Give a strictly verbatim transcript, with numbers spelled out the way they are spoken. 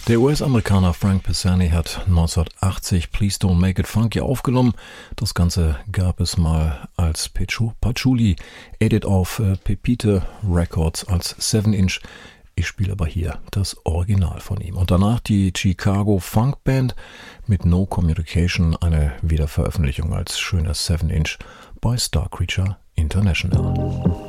Der U S-Amerikaner Frank Pisani hat neunzehnhundertachtzig Please Don't Make It Funky aufgenommen. Das Ganze gab es mal als Patchouli-Edit auf äh, Pepite Records als seven inch. Ich spiele aber hier das Original von ihm. Und danach die Chicago Funk Band mit No Communication, eine Wiederveröffentlichung als schöner seven inch bei Star Creature International.